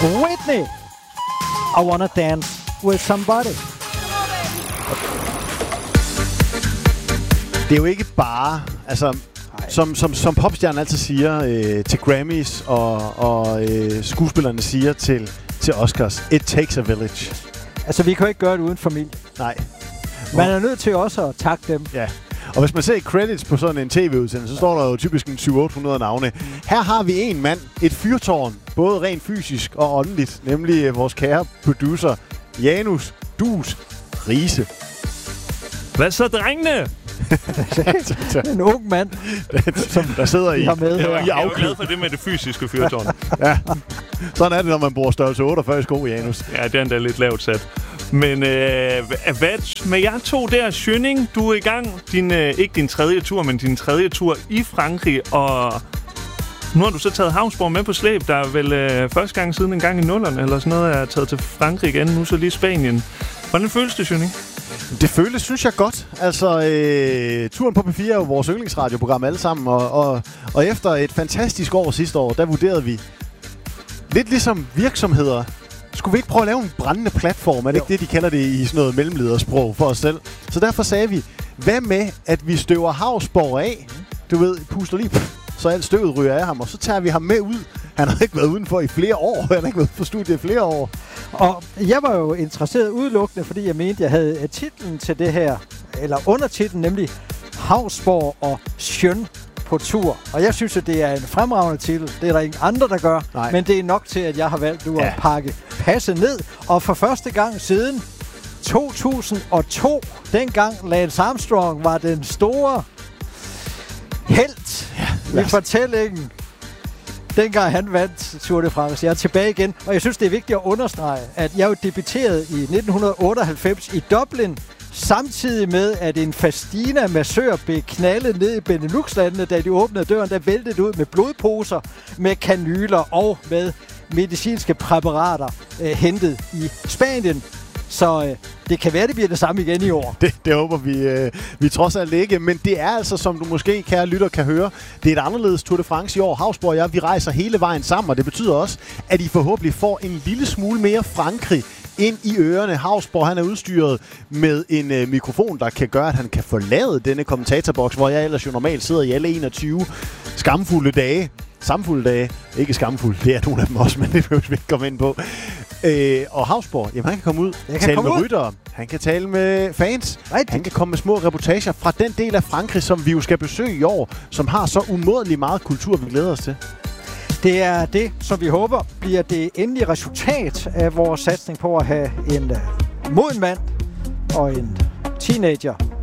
Whitney, I Wanna Dance With Somebody. Det er jo ikke bare, altså, som popstjernen altid siger til Grammys, og skuespillerne siger til Oscars, it takes a village. Altså, vi kan jo ikke gøre det uden familie. Nej. Man er nødt til også at takke dem. Ja. Og hvis man ser credits på sådan en tv-udsendelse, så står der jo typisk 700-800 navne. Her har vi en mand, et fyrtårn, både rent fysisk og åndeligt, nemlig vores kære producer, Janus Dus Riise. Hvad så, drengene? En ung mand, som der sidder i afklub. Jeg er jo glad for det med det fysiske fyrtårn. Ja, sådan er det, når man bruger størrelse 48 i sko, Janus. Ja, det er endda lidt lavt sat. Men hvad med jer to der, Schønning, du er i gang. Ikke din tredje tur, men din tredje tur i Frankrig. Og nu har du så taget Havnsborg med på slæb. Der er vel første gang siden en gang i 0'erne, eller sådan noget, er taget til Frankrig igen. Nu så lige Spanien. Hvordan føles det, Schønning? Det føles, synes jeg, godt. Altså, Turen på P4 er jo vores yndlingsradioprogram alle sammen. Og efter et fantastisk år sidste år, der vurderede vi, lidt ligesom virksomheder, skulle vi ikke prøve at lave en brændende platform? Er det ikke det, de kalder det i sådan noget mellemledersprog for os selv? Så derfor sagde vi, hvad med, at vi støver Havnsborg af? Du ved, puster lige, så alt støvet ryger af ham, og så tager vi ham med ud. Han har ikke været udenfor i flere år. Han har ikke været på studiet i flere år. Og jeg var jo interesseret udelukkende, fordi jeg mente, jeg havde titlen til det her, eller undertitlen, nemlig Havnsborg og Schøn på tur. Og jeg synes, at det er en fremragende titel. Det er der ingen andre, der gør. Nej. Men det er nok til, at jeg har valgt nu at pakke passe ned. Og for første gang siden 2002, dengang Lance Armstrong var den store helt i fortællingen. Dengang han vandt Tour de France. Jeg er tilbage igen, og jeg synes, det er vigtigt at understrege, at jeg jo debuterede i 1998 i Dublin, samtidig med, at en Festina massør blev knaldet ned i Benelux-landene, da de åbnede døren, der væltede ud med blodposer, med kanyler og med medicinske præparater hentet i Spanien. Så det kan være, det bliver det samme igen i år. Det håber vi trods alt ikke. Men det er altså, som du måske, kære lytter, kan høre, det er et anderledes Tour de France i år. Havnsborg og jeg, vi rejser hele vejen sammen, og det betyder også, at I forhåbentlig får en lille smule mere Frankrig ind i ørerne. Havnsborg, han er udstyret med en mikrofon, der kan gøre, at han kan forlade denne kommentatorboks, hvor jeg ellers jo normalt sidder i alle 21 skamfulde dage. Samfulde dage. Ikke skamfulde, det er nogle af dem også, men det behøver vi ikke komme ind på. Og Havnsborg, jamen han kan komme ud, tale med ryttere, han kan tale med fans, han kan komme med små reportager fra den del af Frankrig, som vi jo skal besøge i år, som har så umådelig meget kultur, vi glæder os til. Det er det, som vi håber bliver det endelige resultat af vores satsning på at have en moden mand og en teenager